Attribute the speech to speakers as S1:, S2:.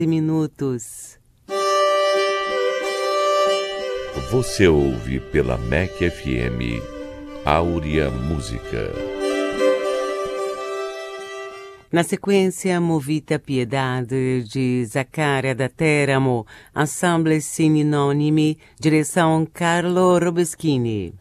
S1: minutos.
S2: Você ouve pela MEC FM Áurea Música.
S1: Na sequência, Movita Piedade, de Zaccaria da Teramo, Ensemble Sinonimi, direção Carlo Robeschini.